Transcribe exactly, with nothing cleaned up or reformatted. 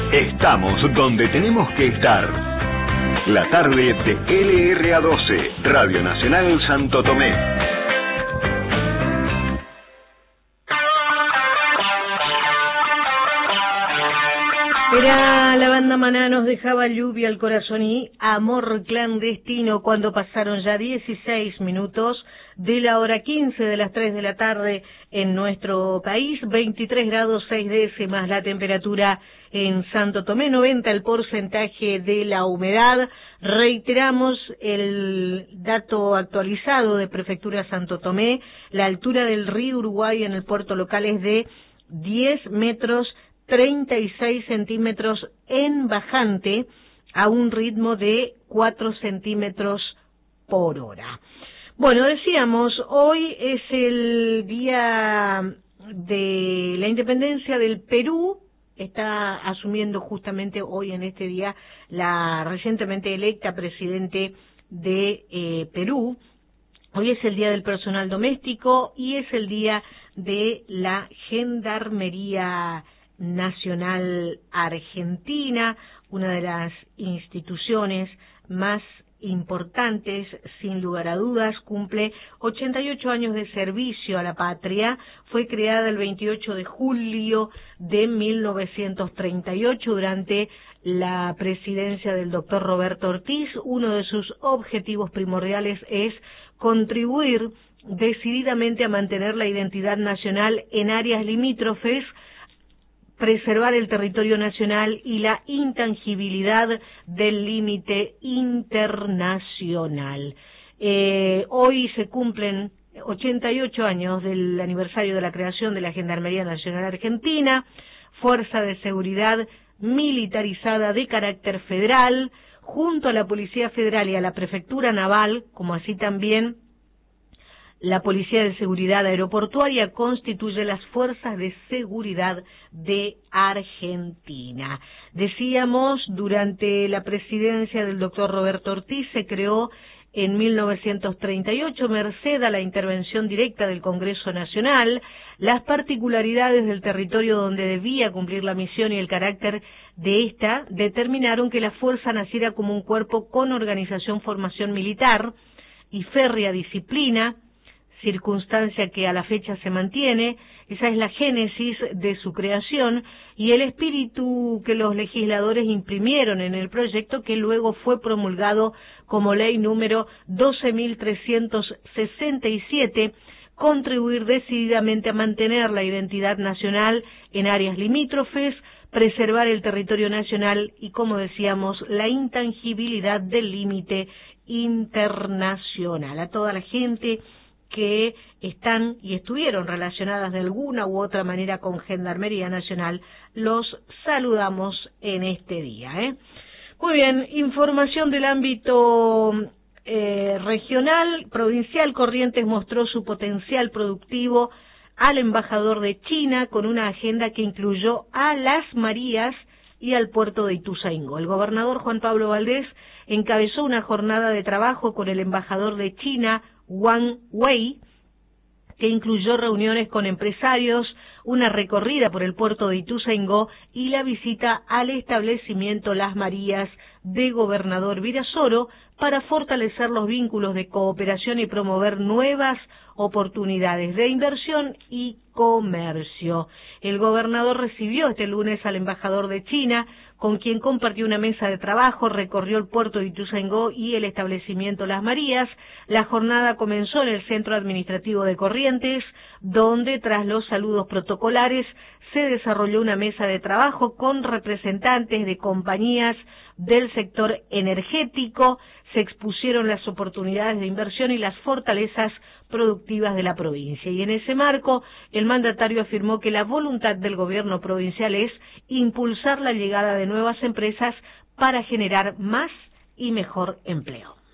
Estamos donde tenemos que estar. La tarde de L R A doce, Radio Nacional Santo Tomé. Era la banda Maná, nos dejaba Lluvia al corazón y Amor clandestino cuando pasaron ya dieciséis minutos de la hora quince de las tres de la tarde en nuestro país, veintitrés grados seis décimas la temperatura en Santo Tomé, noventa el porcentaje de la humedad. Reiteramos el dato actualizado de Prefectura Santo Tomé, la altura del río Uruguay en el puerto local es de diez metros treinta y seis centímetros en bajante a un ritmo de cuatro centímetros por hora. Bueno, decíamos, hoy es el día de la independencia del Perú, está asumiendo justamente hoy en este día la recientemente electa presidente de eh, Perú. Hoy es el día del personal doméstico y es el día de la Gendarmería Nacional Argentina, una de las instituciones más importantes, sin lugar a dudas, cumple ochenta y ocho años de servicio a la patria, fue creada el veintiocho de julio de mil novecientos treinta y ocho durante la presidencia del doctor Roberto Ortiz. Uno de sus objetivos primordiales es contribuir decididamente a mantener la identidad nacional en áreas limítrofes, preservar el territorio nacional y la intangibilidad del límite internacional. Eh, hoy se cumplen ochenta y ocho años del aniversario de la creación de la Gendarmería Nacional Argentina, fuerza de seguridad militarizada de carácter federal, junto a la Policía Federal y a la Prefectura Naval, como así también la Policía de Seguridad Aeroportuaria, constituye las fuerzas de seguridad de Argentina. Decíamos, durante la presidencia del doctor Roberto Ortiz se creó en mil novecientos treinta y ocho, merced a la intervención directa del Congreso Nacional. Las particularidades del territorio donde debía cumplir la misión y el carácter de esta determinaron que la fuerza naciera como un cuerpo con organización, formación militar y férrea disciplina, circunstancia que a la fecha se mantiene. Esa es la génesis de su creación y el espíritu que los legisladores imprimieron en el proyecto, que luego fue promulgado como ley número doce mil trescientos sesenta y siete, contribuir decididamente a mantener la identidad nacional en áreas limítrofes, preservar el territorio nacional y, como decíamos, la intangibilidad del límite internacional. A toda la gente que están y estuvieron relacionadas de alguna u otra manera con Gendarmería Nacional, los saludamos en este día, ¿eh? Muy bien, información del ámbito eh, regional, provincial. Corrientes mostró su potencial productivo al embajador de China con una agenda que incluyó a Las Marías y al puerto de Ituzaingó. El gobernador Juan Pablo Valdés encabezó una jornada de trabajo con el embajador de China, Wang Wei, que incluyó reuniones con empresarios, una recorrida por el puerto de Ituzaingó y la visita al establecimiento Las Marías de Gobernador Virasoro para fortalecer los vínculos de cooperación y promover nuevas oportunidades de inversión y comercio. El gobernador recibió este lunes al embajador de China, con quien compartió una mesa de trabajo, recorrió el puerto de Ituzaingó y el establecimiento Las Marías. La jornada comenzó en el Centro Administrativo de Corrientes, donde tras los saludos protocolares se desarrolló una mesa de trabajo con representantes de compañías del sector energético. Se expusieron las oportunidades de inversión y las fortalezas productivas de la provincia. Y en ese marco, el mandatario afirmó que la voluntad del gobierno provincial es impulsar la llegada de nuevas empresas para generar más y mejor empleo.